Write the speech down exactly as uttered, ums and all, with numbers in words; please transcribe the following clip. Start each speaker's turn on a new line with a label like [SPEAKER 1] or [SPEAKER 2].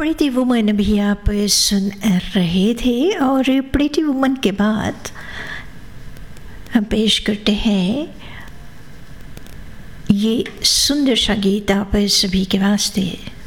[SPEAKER 1] Pretty woman भी आप सुन रहे थे और प्रीटी वुमन के बाद हम पेश करते हैं ये सुंदर सा गीत आप सभी के वास्ते।